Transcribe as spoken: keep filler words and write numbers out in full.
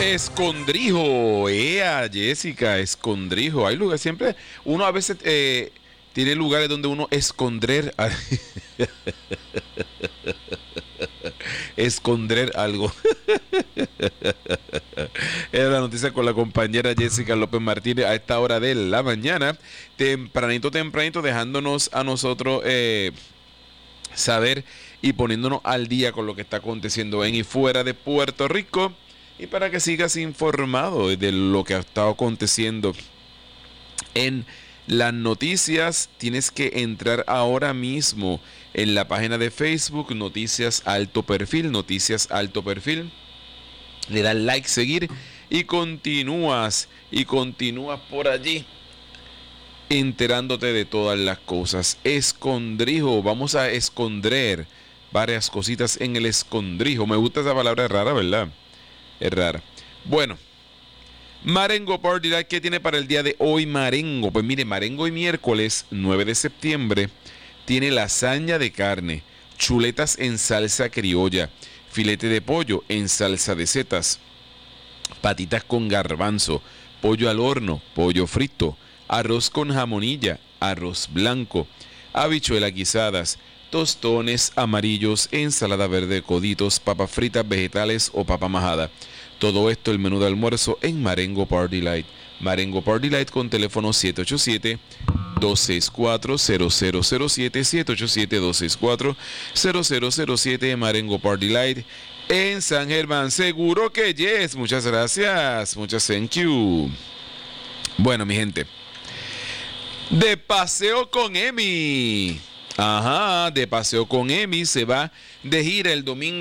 Escondrijo, ea, Jessica, escondrijo. Hay lugares, siempre, uno a veces eh, tiene lugares donde uno esconder, esconder algo. Era la noticia con la compañera Jessica López Martínez a esta hora de la mañana, tempranito, tempranito, dejándonos a nosotros eh, saber y poniéndonos al día con lo que está aconteciendo en y fuera de Puerto Rico. Y para que sigas informado de lo que ha estado aconteciendo en las noticias, tienes que entrar ahora mismo en la página de Facebook, Noticias Alto Perfil, Noticias Alto Perfil. Le das like, seguir y continúas, y continúas por allí enterándote de todas las cosas. Escondrijo, vamos a esconder varias cositas en el escondrijo. Me gusta esa palabra rara, ¿verdad? Es rara. Bueno, Marengo Party Light, ¿qué tiene para el día de hoy Marengo? Pues mire, Marengo hoy miércoles nueve de septiembre tiene lasaña de carne, chuletas en salsa criolla, filete de pollo en salsa de setas, patitas con garbanzo, pollo al horno, pollo frito, arroz con jamonilla, arroz blanco, habichuelas guisadas, tostones amarillos, ensalada verde, coditos, papas fritas, vegetales o papa majada. Todo esto el menú de almuerzo en Marengo Party Light. Marengo Party Light con teléfono siete ocho siete, dos seis cuatro, cero cero cero siete, siete ocho siete, dos seis cuatro, cero cero cero siete, Marengo Party Light en San Germán. Seguro que yes. Muchas gracias. Muchas thank you. Bueno, mi gente, de paseo con Emi. Ajá, de paseo con Emi se va de gira el domingo